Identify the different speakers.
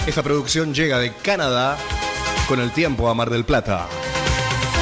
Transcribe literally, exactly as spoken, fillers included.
Speaker 1: Esta producción llega de Canadá con el tiempo a Mar del Plata.